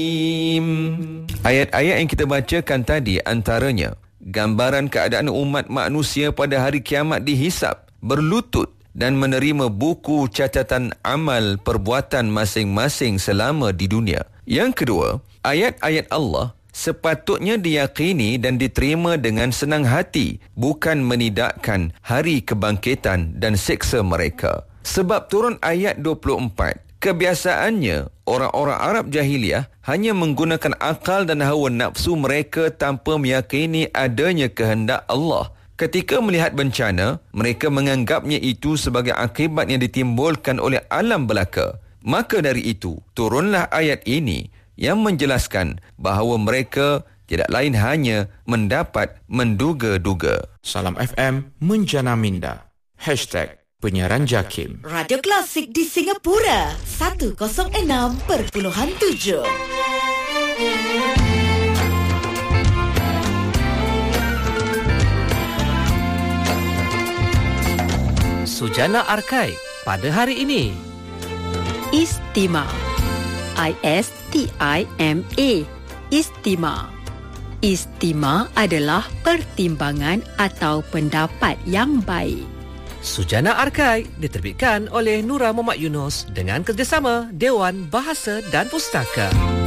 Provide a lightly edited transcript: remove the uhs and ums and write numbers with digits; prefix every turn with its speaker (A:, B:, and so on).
A: Ayat-ayat yang kita bacakan tadi antaranya gambaran keadaan umat manusia pada hari kiamat dihisap, berlutut dan menerima buku catatan amal perbuatan masing-masing selama di dunia. Yang kedua, ayat-ayat Allah sepatutnya diyakini dan diterima dengan senang hati, bukan menidakkan hari kebangkitan dan seksa mereka. Sebab turun ayat 24, kebiasaannya orang-orang Arab jahiliah hanya menggunakan akal dan hawa nafsu mereka tanpa meyakini adanya kehendak Allah. Ketika melihat bencana, mereka menganggapnya itu sebagai akibat yang ditimbulkan oleh alam belaka. Maka dari itu, turunlah ayat ini yang menjelaskan bahawa mereka tidak lain hanya mendapat menduga-duga.
B: Salam FM menjana minda. #penyiaran JAKIM.
C: Radio Klasik di Singapura 106.7.
D: Sujana Arkai pada hari ini.
E: Istima. ISTIMA. Istima. Istima adalah pertimbangan atau pendapat yang baik.
D: Sujana Arkai diterbitkan oleh Nura Muhammad Yunus dengan kerjasama Dewan Bahasa dan Pustaka.